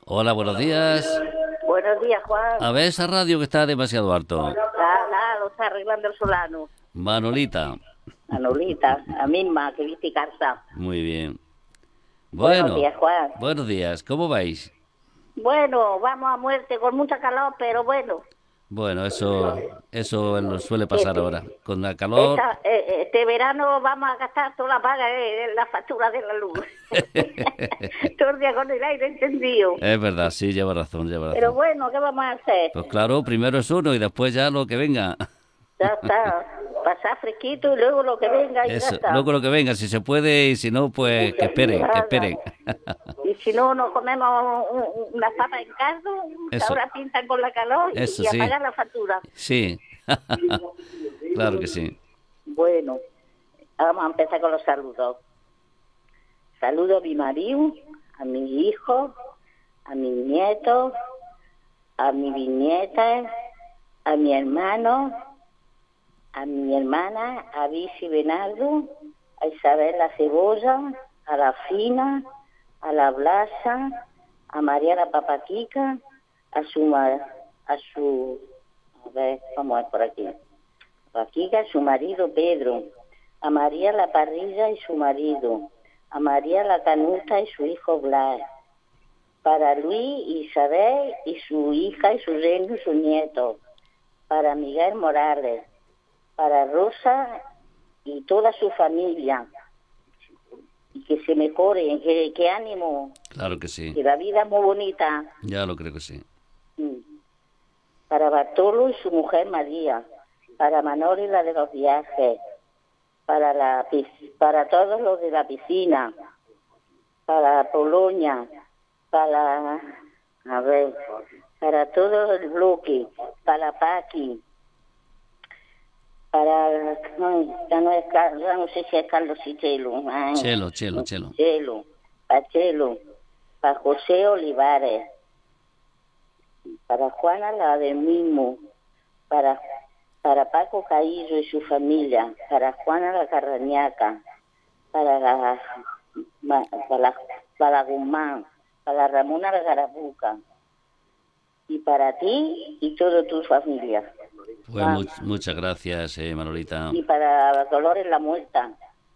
Hola, buenos días. Buenos días, Juan. A ver esa radio que está demasiado alto. Lo está arreglando el Solano. Manolita. Manolita, la misma que viste Carza. Muy bien. Buenos días, Juan. Buenos días. ¿Cómo vais? Bueno, vamos a muerte con mucha calor, pero bueno. Bueno, eso nos suele pasar ahora. Con la calor... Este verano vamos a gastar toda la paga en la factura de la luz. Todo el día con el aire encendido. Es verdad, sí, lleva razón. Pero bueno, ¿qué vamos a hacer? Pues claro, primero es uno y después ya lo que venga. Ya está. Pasar fresquito y luego lo que venga y Eso, ya está. luego lo que venga, si se puede, y si no, pues que esperen. Y si no, nos comemos unas papas en caldo, que Eso. ahora pintan con la calor Eso y sí. apagar la factura. Sí, claro que sí. Bueno, vamos a empezar con los saludos. Saludo a mi marido, a mis hijos, a mis nietos, a mi bisnieta, a mi hermano, a mi hermana, a Bici Benaldo, a Isabel la Cebolla, a la Fina, a la Blasa, a María la Papaquica, a ver, vamos a ver por aquí. Paquica, su marido Pedro, a María la Parrilla y su marido, a María la Canuta y su hijo Blas, para Luis, Isabel y su hija y su yerno y su nieto, para Miguel Morales, para Rosa y toda su familia, y que se mejoren, que ánimo, Claro que sí. que la vida es muy bonita. Ya lo creo que sí. Para Bartolo y su mujer María, para Manoli la de los viajes, para todos los de la piscina, para Polonia, para todo el bloque, para Paqui, ya no sé si es Carlos y Chelo. Chelo, para José Olivares, para Juana la de Mimo, para Paco Caillo y su familia, para Juana la Carrañaca, para Guzmán, para Ramona la Garabuca, y para ti y toda tu familia. Pues muchas gracias, Manolita. Y para Dolores la Muerta,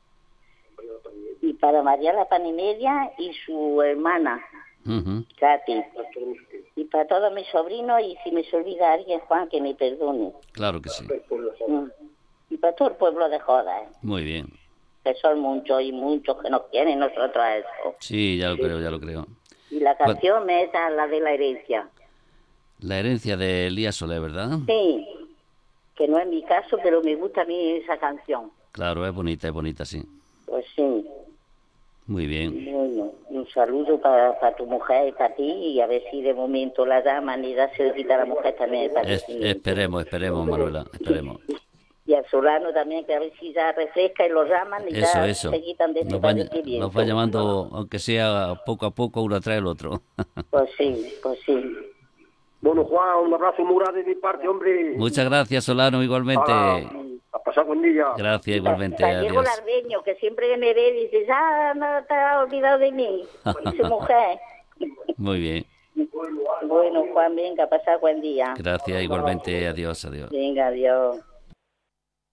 y para María la Panimedia y su hermana, Katy, y para todos mis sobrinos, y si me se olvida alguien, Juan, que me perdone. Claro que sí. Y para todo el pueblo de Joda, Muy bien. que son muchos y muchos que nos quieren nosotros a eso. Sí, ya lo creo. Y la canción es la de la herencia. La herencia de Elías Soler, ¿verdad? Sí, que no es mi caso, pero me gusta a mí esa canción. Claro, es bonita, sí. Pues sí. Muy bien. Bueno, un saludo para tu mujer y para ti, y a ver si de momento la llaman y da cerquita a la mujer también. Esperemos, Manuela, esperemos. Y al Solano también, que a ver si ya refresca y lo llaman y ya se quitan de ese padecimiento. Nos va llamando, aunque sea poco a poco, uno atrás el otro. Pues sí. Bueno, Juan, un abrazo muy grande de mi parte, hombre. Muchas gracias, Solano, igualmente. A pasar buen día. Gracias, igualmente. Diego Lardeño, que siempre me ve y dice, ya no te has olvidado de mí, y su mujer. Muy bien. Bueno, Juan, venga, pasar buen día. Gracias, igualmente. Adiós. Venga, adiós.